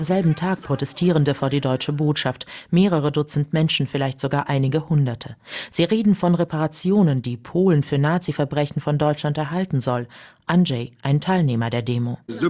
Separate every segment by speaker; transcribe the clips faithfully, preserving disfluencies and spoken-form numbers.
Speaker 1: Am selben Tag Protestierende vor die deutsche Botschaft, mehrere Dutzend Menschen, vielleicht sogar einige Hunderte. Sie reden von Reparationen, die Polen für Nazi-Verbrechen von Deutschland erhalten soll. Andrzej, ein Teilnehmer der Demo. Sie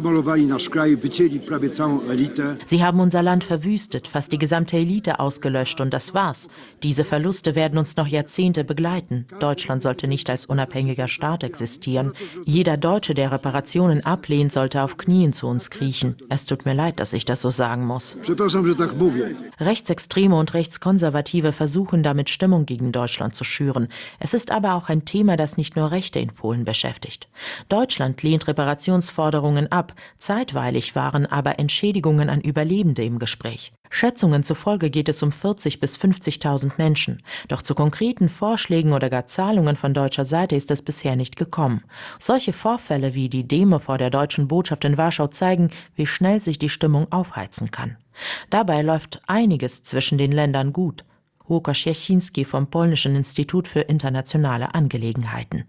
Speaker 1: haben unser Land verwüstet, fast die gesamte Elite ausgelöscht und das war's. Diese Verluste werden uns noch Jahrzehnte begleiten. Deutschland sollte nicht als unabhängiger Staat existieren. Jeder Deutsche, der Reparationen ablehnt, sollte auf Knien zu uns kriechen. Es tut mir leid, dass ich das so sagen muss. Rechtsextreme und Rechtskonservative versuchen damit Stimmung gegen Deutschland zu schüren. Es ist aber auch ein Thema, das nicht nur Rechte in Polen beschäftigt. Deutschland lehnt Reparationsforderungen ab. Zeitweilig waren aber Entschädigungen an Überlebende im Gespräch. Schätzungen zufolge geht es um vierzigtausend bis fünfzigtausend Menschen. Doch zu konkreten Vorschlägen oder gar Zahlungen von deutscher Seite ist es bisher nicht gekommen. Solche Vorfälle wie die Demo vor der deutschen Botschaft in Warschau zeigen, wie schnell sich die Stimmung aufheizen kann. Dabei läuft einiges zwischen den Ländern gut. Łukasz Jasiński vom Polnischen Institut für internationale Angelegenheiten.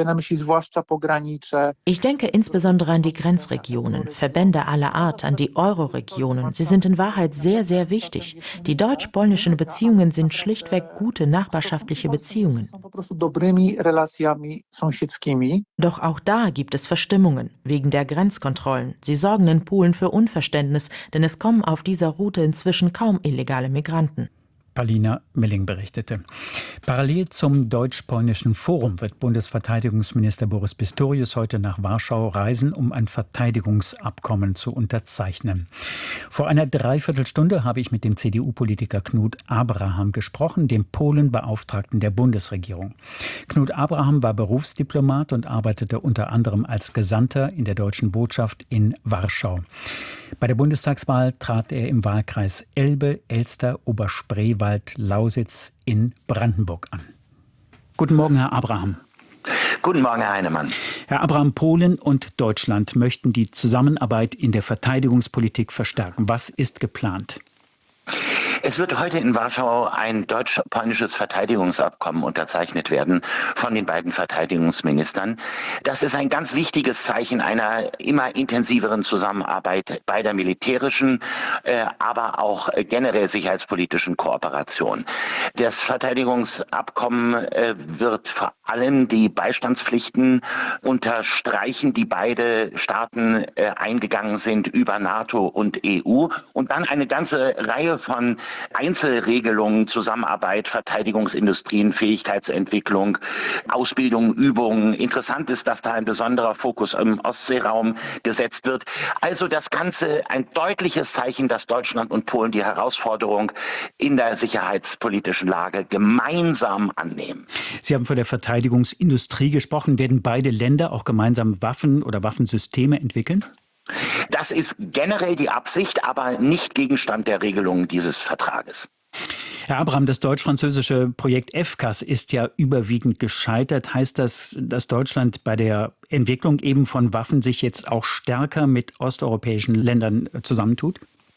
Speaker 1: Ich denke insbesondere an die Grenzregionen, Verbände aller Art, an die Euro-Regionen. Sie sind in Wahrheit sehr, sehr wichtig. Die deutsch-polnischen Beziehungen sind schlichtweg gute nachbarschaftliche Beziehungen. Doch auch da gibt es Verstimmungen, wegen der Grenzkontrollen. Sie sorgen in Polen für Unverständnis, denn es kommen auf dieser Route inzwischen kaum illegale Migranten.
Speaker 2: Palina Milling berichtete. Parallel zum Deutsch-Polnischen Forum wird Bundesverteidigungsminister Boris Pistorius heute nach Warschau reisen, um ein Verteidigungsabkommen zu unterzeichnen. Vor einer Dreiviertelstunde habe ich mit dem C D U-Politiker Knut Abraham gesprochen, dem Polen-Beauftragten der Bundesregierung. Knut Abraham war Berufsdiplomat und arbeitete unter anderem als Gesandter in der deutschen Botschaft in Warschau. Bei der Bundestagswahl trat er im Wahlkreis Elbe, Elster, Oberspreewald, Lausitz in Brandenburg an. Guten Morgen, Herr Abraham.
Speaker 3: Guten Morgen, Herr Heinemann.
Speaker 2: Herr Abraham, Polen und Deutschland möchten die Zusammenarbeit in der Verteidigungspolitik verstärken. Was ist geplant?
Speaker 3: Es wird heute in Warschau ein deutsch-polnisches Verteidigungsabkommen unterzeichnet werden von den beiden Verteidigungsministern. Das ist ein ganz wichtiges Zeichen einer immer intensiveren Zusammenarbeit bei der militärischen, äh, aber auch generell sicherheitspolitischen Kooperation. Das Verteidigungsabkommen äh, wird vor allem die Beistandspflichten unterstreichen, die beide Staaten äh, eingegangen sind über NATO und E U, und dann eine ganze Reihe von Einzelregelungen, Zusammenarbeit, Verteidigungsindustrien, Fähigkeitsentwicklung, Ausbildung, Übungen. Interessant ist, dass da ein besonderer Fokus im Ostseeraum gesetzt wird. Also das Ganze ein deutliches Zeichen, dass Deutschland und Polen die Herausforderung in der sicherheitspolitischen Lage gemeinsam annehmen.
Speaker 2: Sie haben von der Verteidigungsindustrie gesprochen. Werden beide Länder auch gemeinsam Waffen oder Waffensysteme entwickeln?
Speaker 3: Das ist generell die Absicht, aber nicht Gegenstand der Regelungen dieses Vertrages.
Speaker 2: Herr Abraham, das deutsch-französische Projekt FCAS ist ja überwiegend gescheitert. Heißt das, dass Deutschland bei der Entwicklung eben von Waffen sich jetzt auch stärker mit osteuropäischen Ländern zusammentut?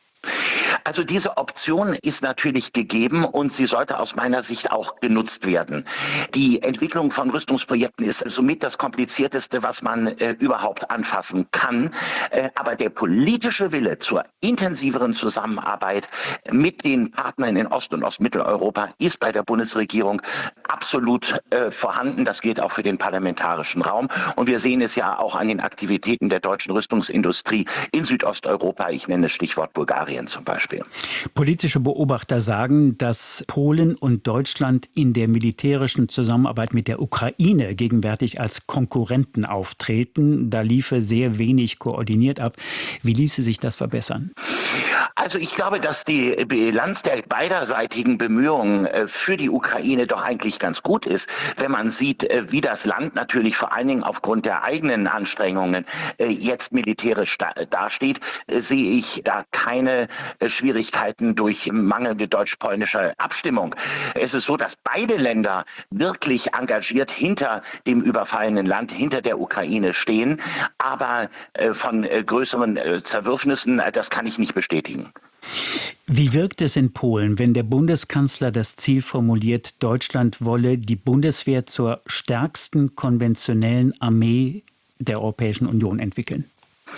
Speaker 3: Also diese Option ist natürlich gegeben und sie sollte aus meiner Sicht auch genutzt werden. Die Entwicklung von Rüstungsprojekten ist somit das Komplizierteste, was man äh, überhaupt anfassen kann. Äh, aber der politische Wille zur intensiveren Zusammenarbeit mit den Partnern in Ost- und Ostmitteleuropa ist bei der Bundesregierung absolut äh, vorhanden. Das gilt auch für den parlamentarischen Raum. Und wir sehen es ja auch an den Aktivitäten der deutschen Rüstungsindustrie in Südosteuropa. Ich nenne das Stichwort Bulgarien zum Beispiel.
Speaker 2: Politische Beobachter sagen, dass Polen und Deutschland in der militärischen Zusammenarbeit mit der Ukraine gegenwärtig als Konkurrenten auftreten. Da liefe sehr wenig koordiniert ab. Wie ließe sich das verbessern?
Speaker 3: Also ich glaube, dass die Bilanz der beiderseitigen Bemühungen für die Ukraine doch eigentlich ganz gut ist. Wenn man sieht, wie das Land natürlich vor allen Dingen aufgrund der eigenen Anstrengungen jetzt militärisch dasteht, sehe ich da keine Schwierigkeiten durch mangelnde deutsch-polnische Abstimmung. Es ist so, dass beide Länder wirklich engagiert hinter dem überfallenen Land, hinter der Ukraine stehen. Aber von größeren Zerwürfnissen, das kann ich nicht bestätigen.
Speaker 2: Wie wirkt es in Polen, wenn der Bundeskanzler das Ziel formuliert, Deutschland wolle die Bundeswehr zur stärksten konventionellen Armee der Europäischen Union entwickeln?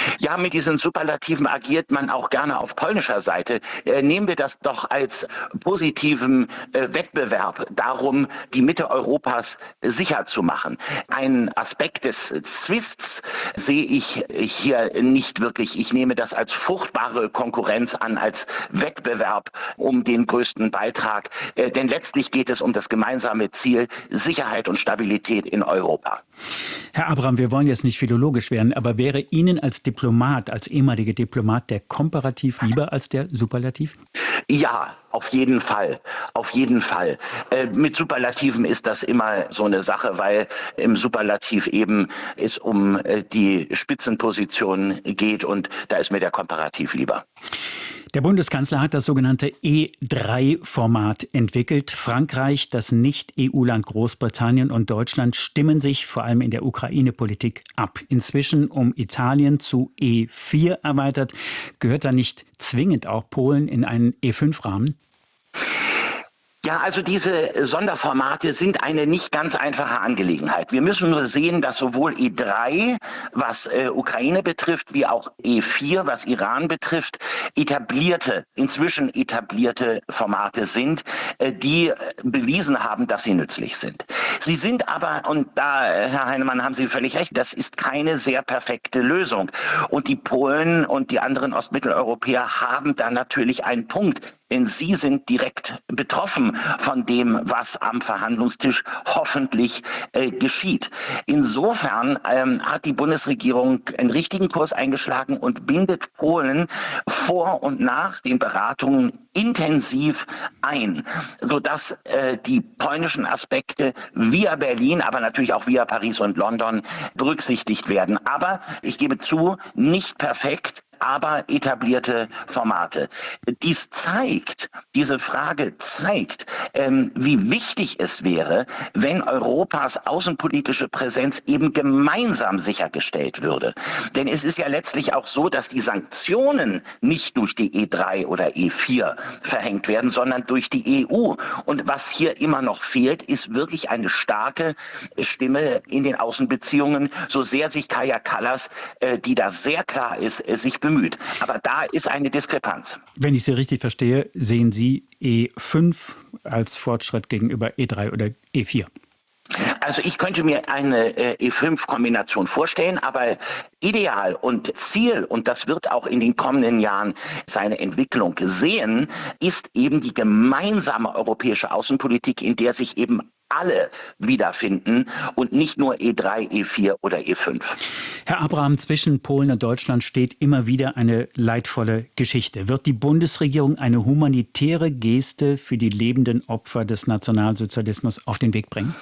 Speaker 3: Ja, mit diesen Superlativen agiert man auch gerne auf polnischer Seite. Äh, nehmen wir das doch als positiven äh, Wettbewerb darum, die Mitte Europas sicher zu machen. Ein Aspekt des Zwists sehe ich hier nicht wirklich. Ich nehme das als fruchtbare Konkurrenz an, als Wettbewerb um den größten Beitrag. Äh, denn letztlich geht es um das gemeinsame Ziel Sicherheit und Stabilität in Europa.
Speaker 2: Herr Abraham, wir wollen jetzt nicht philologisch werden, aber wäre Ihnen als Diplomat, als ehemaliger Diplomat der Komparativ lieber als der Superlativ?
Speaker 3: Ja, auf jeden Fall. Auf jeden Fall. Äh, mit Superlativen ist das immer so eine Sache, weil im Superlativ eben es um äh, die Spitzenposition geht und da ist mir der Komparativ lieber.
Speaker 2: Der Bundeskanzler hat das sogenannte E drei Format entwickelt. Frankreich, das Nicht-E U-Land Großbritannien und Deutschland stimmen sich vor allem in der Ukraine-Politik ab. Inzwischen um Italien zu E vier erweitert. Gehört da nicht zwingend auch Polen in einen E fünf Rahmen?
Speaker 3: Ja, also diese Sonderformate sind eine nicht ganz einfache Angelegenheit. Wir müssen nur sehen, dass sowohl E drei, was äh, Ukraine betrifft, wie auch E vier, was Iran betrifft, etablierte, inzwischen etablierte Formate sind, äh, die bewiesen haben, dass sie nützlich sind. Sie sind aber, und da, Herr Heinemann, haben Sie völlig recht, das ist keine sehr perfekte Lösung. Und die Polen und die anderen Ostmitteleuropäer haben da natürlich einen Punkt. Denn sie sind direkt betroffen von dem, was am Verhandlungstisch hoffentlich äh, geschieht. Insofern ähm, hat die Bundesregierung einen richtigen Kurs eingeschlagen und bindet Polen vor und nach den Beratungen intensiv ein, sodass äh, die polnischen Aspekte via Berlin, aber natürlich auch via Paris und London berücksichtigt werden. Aber ich gebe zu, nicht perfekt, aber etablierte Formate. Dies zeigt, diese Frage zeigt, ähm, wie wichtig es wäre, wenn Europas außenpolitische Präsenz eben gemeinsam sichergestellt würde. Denn es ist ja letztlich auch so, dass die Sanktionen nicht durch die E drei oder E vier verhängt werden, sondern durch die E U. Und was hier immer noch fehlt, ist wirklich eine starke Stimme in den Außenbeziehungen, so sehr sich Kaja Kallas, äh, die da sehr klar ist, äh, sich bemüht. Aber da ist eine Diskrepanz.
Speaker 2: Wenn ich Sie richtig verstehe, sehen Sie E fünf als Fortschritt gegenüber E drei oder E vier?
Speaker 3: Also ich könnte mir eine äh, E fünf Kombination vorstellen, aber Ideal und Ziel, und das wird auch in den kommenden Jahren seine Entwicklung sehen, ist eben die gemeinsame europäische Außenpolitik, in der sich eben alle wiederfinden und nicht nur E drei, E vier oder E fünf.
Speaker 2: Herr Abraham, zwischen Polen und Deutschland steht immer wieder eine leidvolle Geschichte. Wird die Bundesregierung eine humanitäre Geste für die lebenden Opfer des Nationalsozialismus auf den Weg bringen?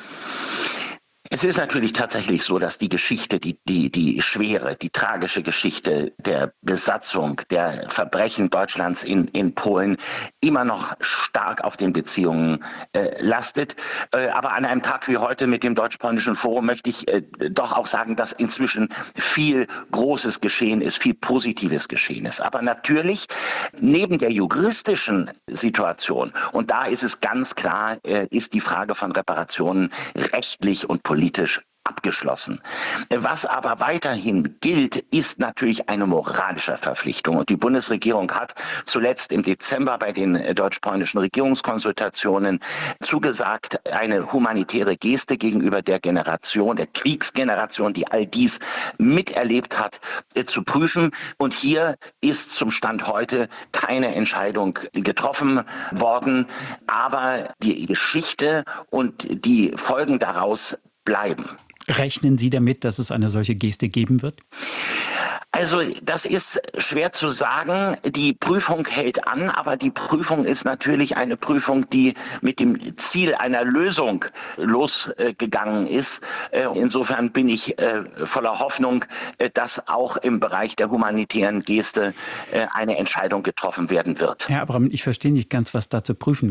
Speaker 3: Es ist natürlich tatsächlich so, dass die Geschichte, die, die, die schwere, die tragische Geschichte der Besatzung, der Verbrechen Deutschlands in, in Polen immer noch stark auf den Beziehungen äh, lastet. Äh, aber an einem Tag wie heute mit dem Deutsch-Polnischen Forum möchte ich äh, doch auch sagen, dass inzwischen viel Großes geschehen ist, viel Positives geschehen ist. Aber natürlich neben der juristischen Situation, und da ist es ganz klar, äh, ist die Frage von Reparationen rechtlich und politisch politisch abgeschlossen. Was aber weiterhin gilt, ist natürlich eine moralische Verpflichtung. Und die Bundesregierung hat zuletzt im Dezember bei den deutsch-polnischen Regierungskonsultationen zugesagt, eine humanitäre Geste gegenüber der Generation, der Kriegsgeneration, die all dies miterlebt hat, zu prüfen. Und hier ist zum Stand heute keine Entscheidung getroffen worden. Aber die Geschichte und die Folgen daraus bleiben.
Speaker 2: Rechnen Sie damit, dass es eine solche Geste geben wird?
Speaker 3: Also das ist schwer zu sagen. Die Prüfung hält an, aber die Prüfung ist natürlich eine Prüfung, die mit dem Ziel einer Lösung losgegangen ist. Insofern bin ich voller Hoffnung, dass auch im Bereich der humanitären Geste eine Entscheidung getroffen werden wird.
Speaker 2: Herr Abraham, ich verstehe nicht ganz, was da zu prüfen gibt.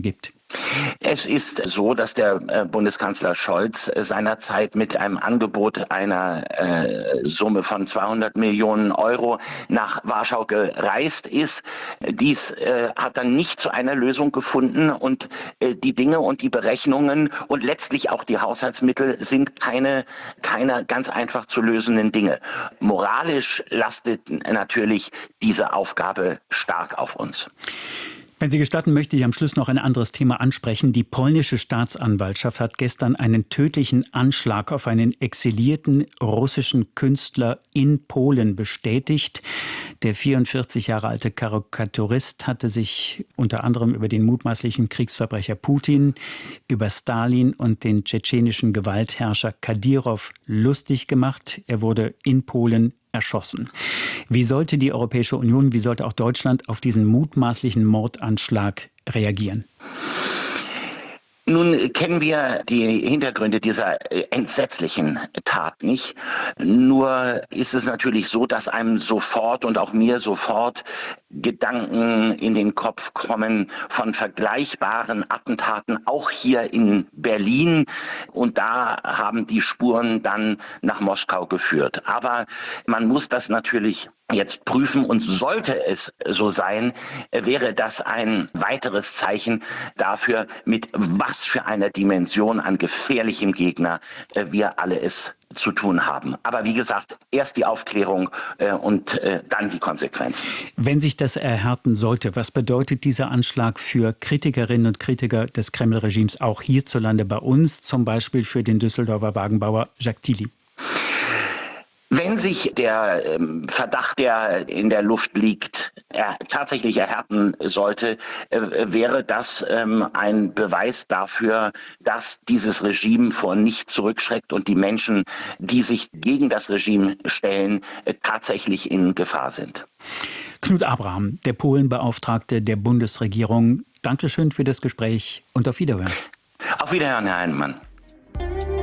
Speaker 3: Es ist so, dass der äh, Bundeskanzler Scholz äh, seinerzeit mit einem Angebot einer äh, Summe von zweihundert Millionen Euro nach Warschau gereist ist. Dies äh, hat dann nicht zu einer Lösung gefunden und äh, die Dinge und die Berechnungen und letztlich auch die Haushaltsmittel sind keine, keine ganz einfach zu lösenden Dinge. Moralisch lastet natürlich diese Aufgabe stark auf uns.
Speaker 2: Wenn Sie gestatten, möchte ich am Schluss noch ein anderes Thema ansprechen. Die polnische Staatsanwaltschaft hat gestern einen tödlichen Anschlag auf einen exilierten russischen Künstler in Polen bestätigt. Der vierundvierzig Jahre alte Karikaturist hatte sich unter anderem über den mutmaßlichen Kriegsverbrecher Putin, über Stalin und den tschetschenischen Gewaltherrscher Kadyrov lustig gemacht. Er wurde in Polen erschossen. Wie sollte die Europäische Union, wie sollte auch Deutschland auf diesen mutmaßlichen Mordanschlag reagieren?
Speaker 3: Nun kennen wir die Hintergründe dieser entsetzlichen Tat nicht. Nur ist es natürlich so, dass einem sofort und auch mir sofort Gedanken in den Kopf kommen von vergleichbaren Attentaten, auch hier in Berlin. Und da haben die Spuren dann nach Moskau geführt. Aber man muss das natürlich jetzt prüfen und sollte es so sein, wäre das ein weiteres Zeichen dafür, mit was für einer Dimension an gefährlichem Gegner wir alle es zu tun haben. Aber wie gesagt, erst die Aufklärung äh, und äh, dann die Konsequenzen.
Speaker 2: Wenn sich das erhärten sollte, was bedeutet dieser Anschlag für Kritikerinnen und Kritiker des Kreml-Regimes auch hierzulande bei uns, zum Beispiel für den Düsseldorfer Wagenbauer Jacques Tilly?
Speaker 3: Wenn sich der ähm, Verdacht, der in der Luft liegt, er, tatsächlich erhärten sollte, äh, wäre das ähm, ein Beweis dafür, dass dieses Regime vor nicht zurückschreckt und die Menschen, die sich gegen das Regime stellen, äh, tatsächlich in Gefahr sind.
Speaker 2: Knut Abraham, der Polenbeauftragte der Bundesregierung. Dankeschön für das Gespräch und auf Wiederhören.
Speaker 3: Auf Wiederhören, Herr Heinemann.